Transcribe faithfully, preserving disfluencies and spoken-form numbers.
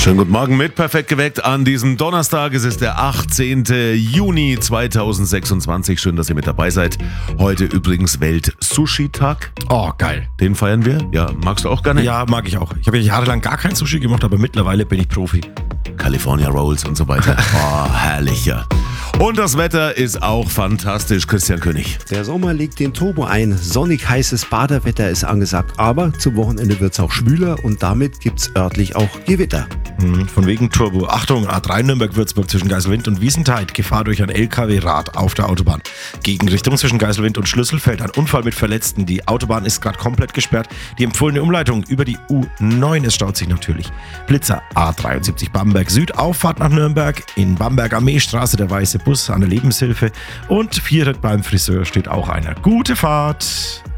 Schönen guten Morgen mit Perfekt geweckt an diesem Donnerstag. Es ist der achtzehnten Juni zweitausendsechsundzwanzig. Schön, dass ihr mit dabei seid. Heute übrigens Welt-Sushi-Tag. Oh, geil. Den feiern wir. Ja, magst du auch gerne? Ja, mag ich auch. Ich habe ja jahrelang gar kein Sushi gemacht, aber mittlerweile bin ich Profi. California Rolls und so weiter. Oh, herrlich, ja. Und das Wetter ist auch fantastisch, Christian König. Der Sommer legt den Turbo ein. Sonnig heißes Badewetter ist angesagt, aber zum Wochenende wird es auch schwüler und damit gibt es örtlich auch Gewitter. Hm, von wegen Turbo. Achtung, A drei Nürnberg-Würzburg zwischen Geiselwind und Wiesentheid. Gefahr durch ein L K W-Rad auf der Autobahn. Gegenrichtung zwischen Geiselwind und Schlüsselfeld. Ein Unfall mit Verletzten. Die Autobahn ist gerade komplett gesperrt. Die empfohlene Umleitung über die U neun. Es staut sich natürlich. Blitzer A dreiundsiebzig Bamberg Süd. Auffahrt nach Nürnberg. In Bamberg Armeestraße der weiße Bus an der Lebenshilfe. Und Vierret beim Friseur steht auch einer. Gute Fahrt!